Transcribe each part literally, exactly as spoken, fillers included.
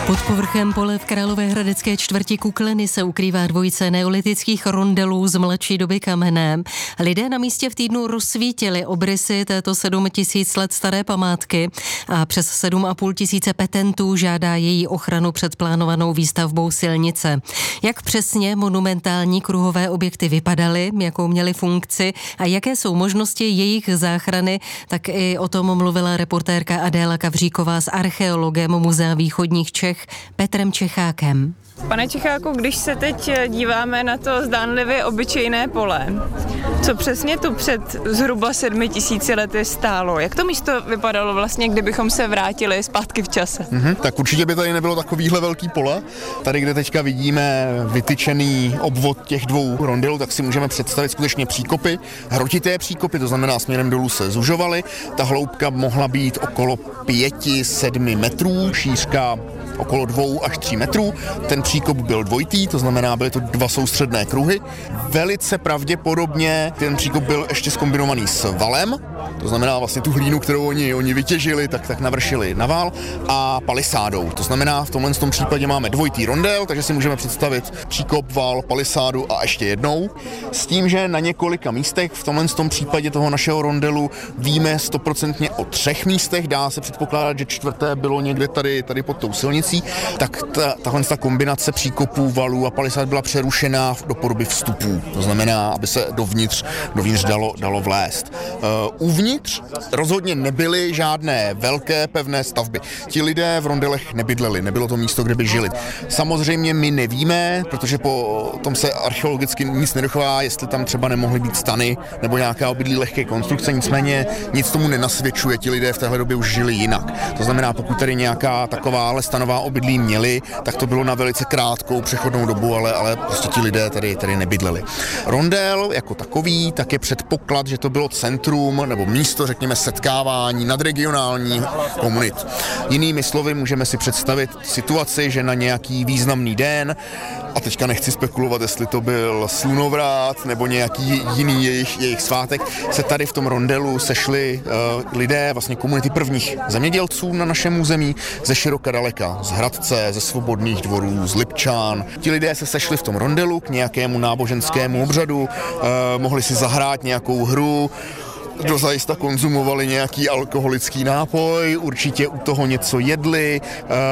Pod povrchem pole v královéhradecké čtvrti Kukleny se ukrývá dvojice neolitických rondelů z mladší doby kamenné. Lidé na místě v týdnu rozsvítili obrysy této sedm tisíc let staré památky a přes sedm a půl tisíce petentů žádá její ochranu před plánovanou výstavbou silnice. Jak přesně monumentální kruhové objekty vypadaly, jakou měly funkci a jaké jsou možnosti jejich záchrany, tak i o tom mluvila reportérka Adéla Kavříková s archeologem Muzea východních Čech Petrem Čechákem. Pane Čecháku, když se teď díváme na to zdánlivě obyčejné pole, co přesně tu před zhruba sedmi tisíci lety stálo? Jak to místo vypadalo vlastně, kdybychom se vrátili zpátky v čase? Mm-hmm, tak určitě by tady nebylo takovýhle velký pole. Tady, kde teďka vidíme vytyčený obvod těch dvou rondelů, tak si můžeme představit skutečně příkopy, hrotité příkopy, to znamená směrem dolů se zužovaly. Ta hloubka mohla být okolo pěti, sedmi metrů, šířka okolo dvou až tří metrů. Ten příkop byl dvojitý, to znamená, byly to dva soustředné kruhy. Velice pravděpodobně ten příkop byl ještě zkombinovaný s valem, to znamená vlastně tu hlínu, kterou oni, oni vytěžili, tak, tak navršili na val, a palisádou. To znamená, v tomhle tom případě máme dvojitý rondel, takže si můžeme představit příkop, val, palisádu a ještě jednou. S tím, že na několika místech, v tomhle tom případě toho našeho rondelu, víme stoprocentně o třech místech, dá se předpokládat, že čtvrté bylo někde tady, tady pod tou silnicí, tak ta, tahle ta kombinace příkopů, valů a palisád byla přerušená do podoby vstupů. To znamená, aby se dovnitř, dovnitř dalo, dalo vlézt. Uh, uvnitř rozhodně nebyly žádné velké pevné stavby. Ti lidé v rondelech nebydleli, nebylo to místo, kde by žili. Samozřejmě my nevíme, protože po tom se archeologicky nic nedochová, jestli tam třeba nemohly být stany nebo nějaká obydlí lehké konstrukce, nicméně nic tomu nenasvědčuje, ti lidé v téhle době už žili jinak. To znamená, pokud tady nějaká taková stanová obydlí měli, tak to bylo na velice krátkou přechodnou dobu, ale, ale prostě ti lidé tady, tady nebydleli. Rondel jako takový, tak je předpoklad, že to bylo centrum nebo místo, řekněme, setkávání nadregionálních komunit. Jinými slovy můžeme si představit situaci, že na nějaký významný den, a teďka nechci spekulovat, jestli to byl slunovrat nebo nějaký jiný jejich, jejich svátek, se tady v tom rondelu sešli uh, lidé, vlastně komunity prvních zemědělců na našem území ze široka daleka, z Hradce, ze Svobodných dvorů, z Lipčán. Ti lidé se sešli v tom rondelu k nějakému náboženskému obřadu, uh, mohli si zahrát nějakou hru, dozajista konzumovali nějaký alkoholický nápoj, určitě u toho něco jedli,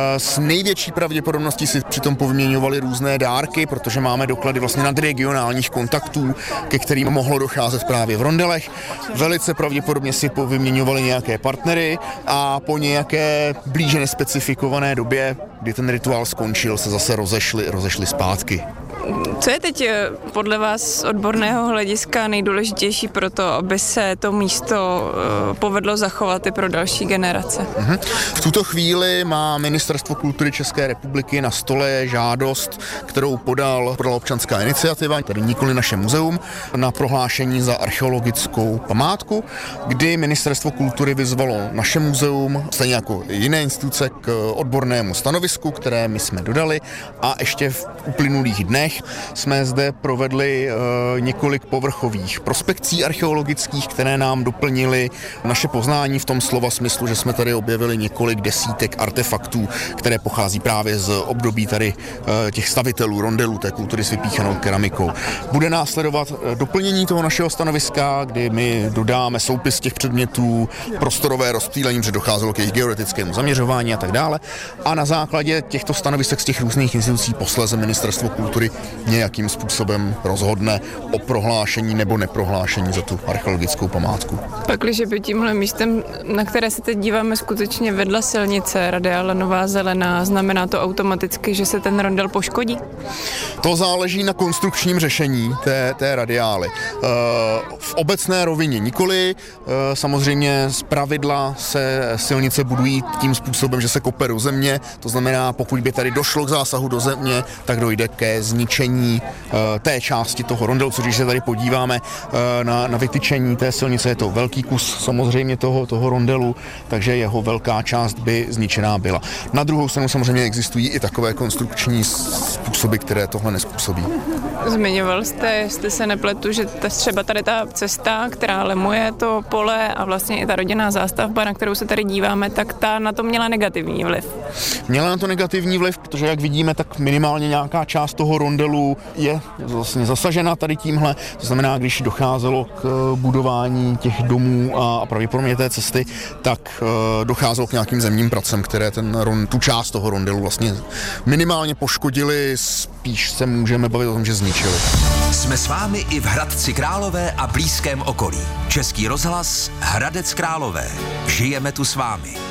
s největší pravděpodobností si přitom povyměňovali různé dárky, protože máme doklady vlastně nadregionálních kontaktů, ke kterým mohlo docházet právě v rondelech. Velice pravděpodobně si povyměňovali nějaké partnery a po nějaké blíže nespecifikované době, kdy ten rituál skončil, se zase rozešli, rozešli zpátky. Co je teď podle vás z odborného hlediska nejdůležitější pro to, aby se to místo povedlo zachovat i pro další generace? V tuto chvíli má Ministerstvo kultury České republiky na stole žádost, kterou podal, podala občanská iniciativa, tedy nikoli naše muzeum, na prohlášení za archeologickou památku, kdy Ministerstvo kultury vyzvalo naše muzeum, stejně jako jiné instituce, k odbornému stanovisku, které my jsme dodali, a ještě v uplynulých dnech jsme zde provedli e, několik povrchových prospekcí archeologických, které nám doplnily naše poznání v tom slova smyslu, že jsme tady objevili několik desítek artefaktů, které pochází právě z období tady e, těch stavitelů rondelů, té kultury s vypíchanou keramikou. Bude následovat doplnění toho našeho stanoviska, kdy my dodáme soupis těch předmětů, prostorové rozptýlení, protože docházelo k jejich geodetickému zaměřování a tak dále. A na základě těchto stanovisek z těch různých institucí posléze Ministerstvo kultury nějakým způsobem rozhodne o prohlášení nebo neprohlášení za tu archeologickou památku. Pakliže by tímhle místem, na které se teď díváme, skutečně vedla silnice radiála Nová Zelená, znamená to automaticky, že se ten rondel poškodí? To záleží na konstrukčním řešení té, té radiály. V obecné rovině nikoli, samozřejmě z pravidla se silnice budují tím způsobem, že se kope do země, to znamená, pokud by tady došlo k zásahu do země, tak dojde ke zničení vytyčení té části toho rondelu, což když se tady podíváme na, na vytyčení té silnice, je to velký kus samozřejmě toho, toho rondelu, takže jeho velká část by zničená byla. Na druhou stranu samozřejmě existují i takové konstrukční způsoby, které tohle nespůsobí. Zmiňoval jste, jestli se nepletu, že ta, třeba tady ta cesta, která lemuje to pole a vlastně i ta rodinná zástavba, na kterou se tady díváme, tak ta na to měla negativní vliv. Měla na to negativní vliv, protože jak vidíme, tak minimálně nějaká část toho rondelu je vlastně zasažena tady tímhle. To znamená, když docházelo k budování těch domů a pravděpodobně té cesty, tak docházelo k nějakým zemním pracem, které ten, tu část toho rondelu vlastně minimálně poškodili, spíš se můžeme bavit o tom, že zničili. Jsme s vámi i v Hradci Králové a blízkém okolí. Český rozhlas Hradec Králové. Žijeme tu s vámi.